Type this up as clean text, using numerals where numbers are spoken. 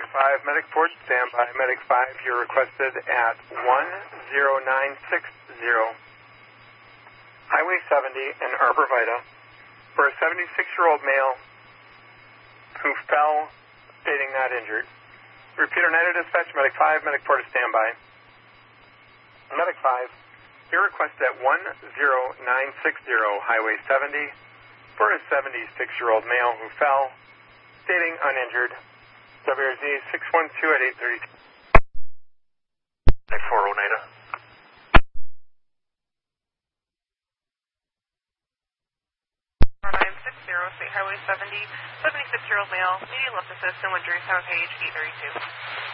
5, Medic 4, standby. Medic 5, you're requested at 10960. Highway 70 in Arbor Vita for a 76-year-old male who fell, stating not injured. Repeat Oneida dispatch, Medic 5, Medic 4 to standby. Medic 5, you're requested at 10960 Highway 70 for a 76-year-old male who fell, stating uninjured. WRZ 612 at 832. Medic 4 Oneida. 960, State Highway 70, 76-year-old male, medium left assist, no injuries, 7 page 832.